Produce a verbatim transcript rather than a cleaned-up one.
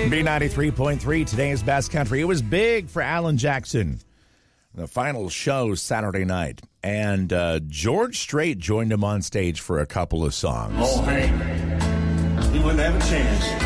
B ninety-three point three, today's best country. It was big for Alan Jackson. The final show Saturday night. And uh, George Strait joined him on stage for a couple of songs. Oh, Hank, he wouldn't have a chance.